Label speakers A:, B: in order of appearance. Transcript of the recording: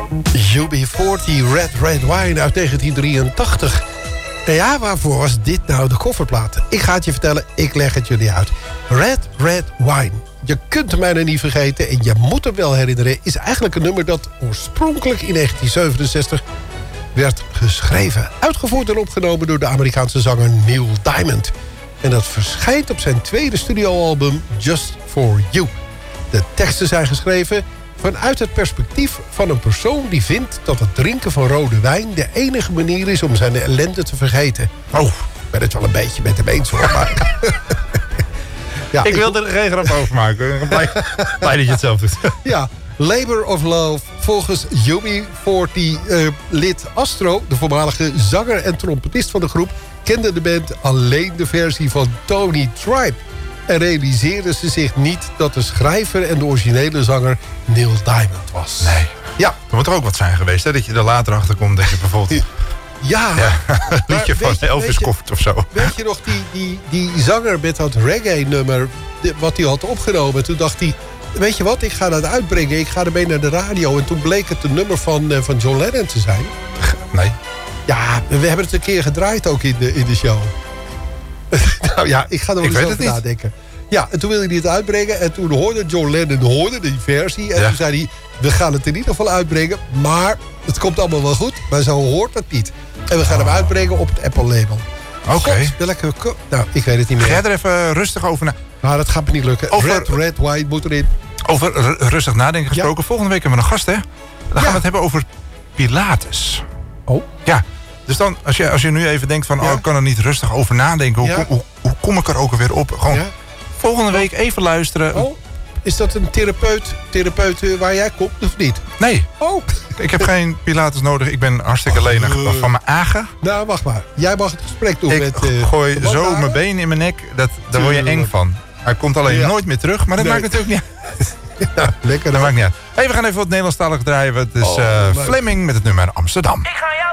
A: UB40 Red Red Wine uit 1983. En ja, waarvoor was dit nou de coverplaat? Ik ga het je vertellen, ik leg het jullie uit. Red Red Wine. Je kunt hem bijna niet vergeten en je moet hem wel herinneren. Is eigenlijk een nummer dat oorspronkelijk in 1967 werd geschreven. Uitgevoerd en opgenomen door de Amerikaanse zanger Neil Diamond. En dat verschijnt op zijn tweede studioalbum Just For You. De teksten zijn geschreven vanuit het perspectief van een persoon die vindt dat het drinken van rode wijn de enige manier is om zijn ellende te vergeten. Oh, ik ben het wel een beetje met hem eens hoor. Maar ja,
B: ik wilde er geen grap over maken. Blij dat je het zelf doet.
A: Ja, Labor of Love. Volgens UB40-lid Astro, de voormalige zanger en trompetist van de groep, kende de band alleen de versie van Tony Tribe. En realiseerden ze zich niet dat de schrijver en de originele zanger Neil Diamond was.
B: Nee.
A: Ja.
B: Er moet er ook wat zijn geweest, hè? Dat je er later achter komt dat je bijvoorbeeld
A: ja.
B: Een liedje van Elvis kocht of zo.
A: Weet je nog die zanger met dat reggae-nummer wat hij had opgenomen? Toen dacht hij, weet je wat, ik ga dat uitbrengen. Ik ga ermee naar de radio. En toen bleek het een nummer van John Lennon te zijn.
B: Nee.
A: Ja, we hebben het een keer gedraaid ook in de show. Nou ja, ik ga er wel eens over nadenken. Ja, en toen wilde hij het uitbrengen. En toen hoorde John Lennon die versie. En toen zei hij, we gaan het in ieder geval uitbrengen. Maar het komt allemaal wel goed. Maar zo hoort het niet. En we gaan hem uitbrengen op het Apple-label.
B: Oké.
A: Nou, ik weet het niet meer.
B: Ga jij er even rustig over na?
A: Nou, dat gaat me niet lukken. Red, white moet erin.
B: Over rustig nadenken gesproken. Ja. Volgende week hebben we een gast, hè? Dan gaan we het hebben over Pilates.
A: Oh?
B: Ja. Dus dan, als je nu even denkt van, ik kan er niet rustig over nadenken. Hoe kom ik er ook alweer op? Gewoon volgende week even luisteren.
A: Oh, is dat een therapeut waar jij komt of niet?
B: Nee.
A: Oh.
B: Ik heb geen Pilates nodig. Ik ben hartstikke lenig van mijn agen.
A: Nou, wacht maar. Jij mag het gesprek doen
B: met... Ik gooi zo mijn been in mijn nek. Daar word je eng van. Hij komt alleen nooit meer terug. Maar dat maakt natuurlijk niet uit.
A: Ja, lekker.
B: Dat maakt niet uit. Hey, we gaan even wat Nederlandstalig draaien. Het is Fleming met het nummer Amsterdam.
C: Ik ga jou